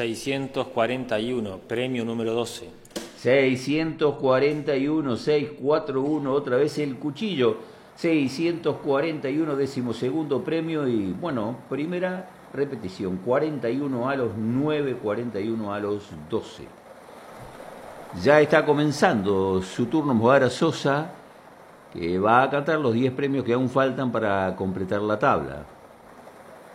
641, premio número 12. 641, 641, otra vez el cuchillo. 641, 12º premio y bueno, primera repetición. 41 a los 9, 41 a los 12. Ya está comenzando su turno Moara Sosa, que va a cantar los 10 premios que aún faltan para completar la tabla.